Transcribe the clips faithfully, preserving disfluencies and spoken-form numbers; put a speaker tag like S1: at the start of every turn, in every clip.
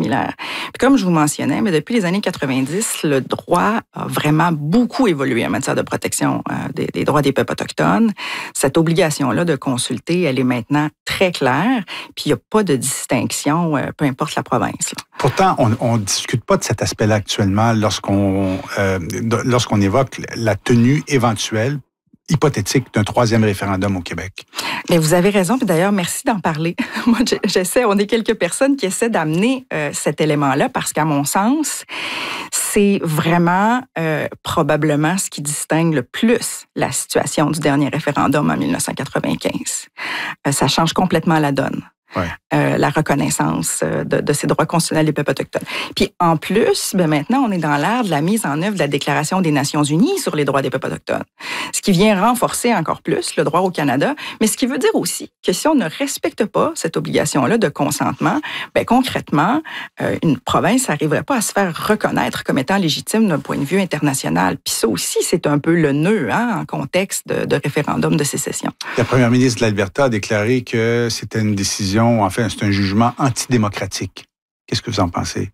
S1: similaires. Puis comme je vous mentionnais, mais depuis les années quatre-vingt-dix, le droit a vraiment beaucoup évolué en matière de protection euh, des, des droits des peuples autochtones. Cette obligation-là de consulter, elle est maintenant très claire, puis il n'y a pas de distinction, euh, peu importe la province. Là.
S2: Pourtant, on ne discute pas de cet aspect-là actuellement lorsqu'on euh, lorsqu'on évoque la tenue éventuelle hypothétique d'un troisième référendum au Québec.
S1: Mais vous avez raison, puis d'ailleurs, merci d'en parler. Moi, j'essaie, on est quelques personnes qui essaient d'amener euh, cet élément-là parce qu'à mon sens, c'est vraiment euh, probablement ce qui distingue le plus la situation du dernier référendum en dix-neuf cent quatre-vingt-quinze. Euh, ça change complètement la donne. Ouais. Euh, la reconnaissance de, de ces droits constitutionnels des peuples autochtones. Puis en plus, ben maintenant, on est dans l'ère de la mise en œuvre de la Déclaration des Nations unies sur les droits des peuples autochtones, ce qui vient renforcer encore plus le droit au Canada, mais ce qui veut dire aussi que si on ne respecte pas cette obligation-là de consentement, ben concrètement, euh, une province n'arriverait pas à se faire reconnaître comme étant légitime d'un point de vue international. Puis ça aussi, c'est un peu le nœud hein, en contexte de, de référendum de sécession.
S2: La première ministre de l'Alberta a déclaré que c'était une décision Enfin, c'est un jugement antidémocratique. Qu'est-ce que vous en pensez?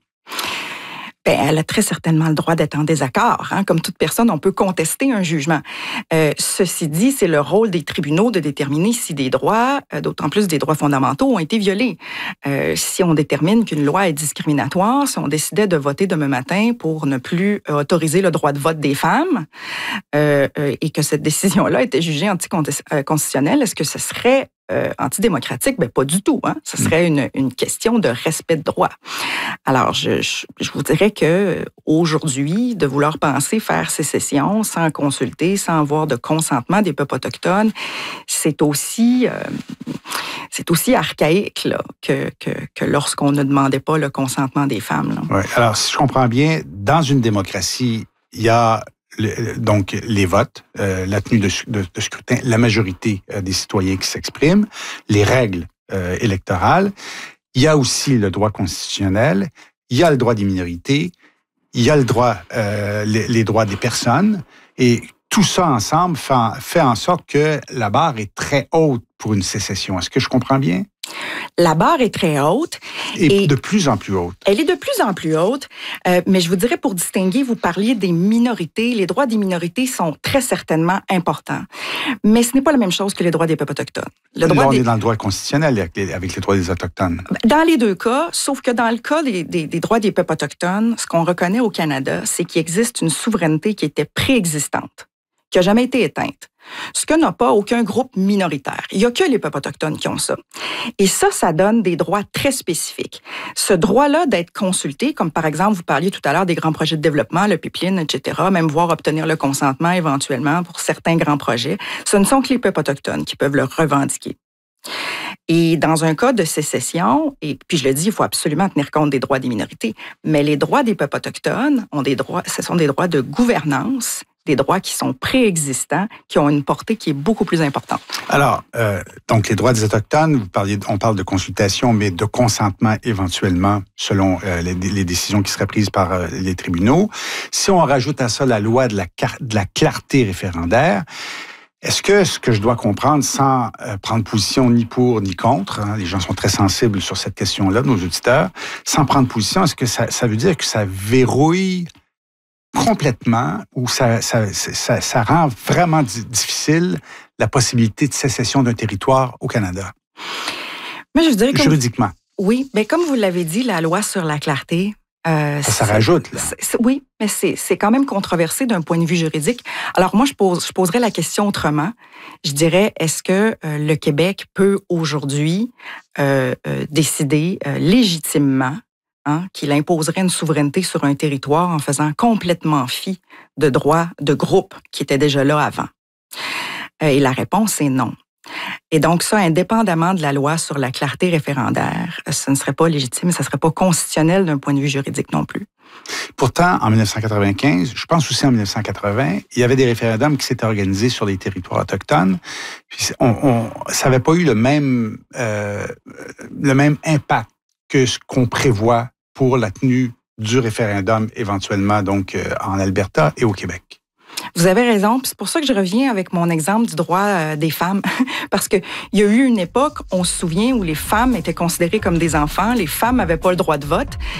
S1: Bien, elle a très certainement le droit d'être en désaccord. Hein? Comme toute personne, on peut contester un jugement. Euh, ceci dit, c'est le rôle des tribunaux de déterminer si des droits, euh, d'autant plus des droits fondamentaux, ont été violés. Euh, si on détermine qu'une loi est discriminatoire, si on décidait de voter demain matin pour ne plus euh, autoriser le droit de vote des femmes euh, euh, et que cette décision-là était jugée anticonstitutionnelle, est-ce que ce serait Euh, antidémocratique? Ben pas du tout. Hein? Ce serait une, une question de respect de droit. Alors, je, je, je vous dirais que aujourd'hui, de vouloir penser faire sécession sans consulter, sans avoir de consentement des peuples autochtones, c'est aussi, euh, c'est aussi archaïque là, que, que, que lorsqu'on ne demandait pas le consentement des femmes. Là.
S2: Ouais. Alors, si je comprends bien, dans une démocratie, il y a Le, donc, les votes, euh, la tenue de, de, de scrutin, la majorité euh, des citoyens qui s'expriment, les règles euh, électorales. Il y a aussi le droit constitutionnel, il y a le droit des minorités, il y a le droit, euh, les, les droits des personnes. Et tout ça ensemble fait, fait en sorte que la barre est très haute pour une sécession. Est-ce que je comprends bien?
S1: La barre est très haute.
S2: Et, et de plus en plus haute.
S1: Elle est de plus en plus haute, euh, mais je vous dirais pour distinguer, vous parliez des minorités. Les droits des minorités sont très certainement importants, mais ce n'est pas la même chose que les droits des peuples autochtones.
S2: Le droit Là, on des... est dans le droit constitutionnel avec les, avec les droits des Autochtones.
S1: Dans les deux cas, sauf que dans le cas des, des, des droits des peuples autochtones, ce qu'on reconnaît au Canada, c'est qu'il existe une souveraineté qui était préexistante, qui n'a jamais été éteinte. Ce que n'a pas aucun groupe minoritaire. Il n'y a que les peuples autochtones qui ont ça. Et ça, ça donne des droits très spécifiques. Ce droit-là d'être consulté, comme par exemple, vous parliez tout à l'heure des grands projets de développement, le pipeline, et cetera, même voir obtenir le consentement éventuellement pour certains grands projets, ce ne sont que les peuples autochtones qui peuvent le revendiquer. Et dans un cas de sécession, et puis je le dis, il faut absolument tenir compte des droits des minorités, mais les droits des peuples autochtones ont des droits, ce sont des droits de gouvernance, des droits qui sont préexistants, qui ont une portée qui est beaucoup plus importante.
S2: Alors, euh, donc les droits des Autochtones, vous parliez, on parle de consultation, mais de consentement éventuellement, selon euh, les, les décisions qui seraient prises par euh, les tribunaux. Si on rajoute à ça la loi de la, de la clarté référendaire, est-ce que ce que je dois comprendre, sans euh, prendre position ni pour ni contre, hein, les gens sont très sensibles sur cette question-là, nos auditeurs, sans prendre position, est-ce que ça, ça veut dire que ça verrouille complètement ou ça, ça, ça, ça rend vraiment difficile la possibilité de sécession d'un territoire au Canada?
S1: Mais je dirais comme,
S2: juridiquement.
S1: Oui, mais comme vous l'avez dit, la loi sur la clarté...
S2: Euh, ça, ça rajoute, là.
S1: C'est, c'est, oui, mais c'est, c'est quand même controversé d'un point de vue juridique. Alors moi, je, pose, je poserais la question autrement. Je dirais, est-ce que euh, le Québec peut aujourd'hui euh, euh, décider euh, légitimement hein, qu'il imposerait une souveraineté sur un territoire en faisant complètement fi de droits de groupe qui étaient déjà là avant? Euh, et la réponse est non. Et donc ça, indépendamment de la loi sur la clarté référendaire, ce ne serait pas légitime, ça ne serait pas constitutionnel d'un point de vue juridique non plus.
S2: Pourtant, en dix-neuf cent quatre-vingt-quinze, je pense aussi en dix-neuf cent quatre-vingts, il y avait des référendums qui s'étaient organisés sur les territoires autochtones. Puis on, on, ça n'avait pas eu le même, euh, le même impact que ce qu'on prévoit pour la tenue du référendum éventuellement donc euh, en Alberta et au Québec.
S1: Vous avez raison, puis c'est pour ça que je reviens avec mon exemple du droit euh, des femmes, parce que il y a eu une époque, on se souvient, où les femmes étaient considérées comme des enfants, les femmes n'avaient pas le droit de vote,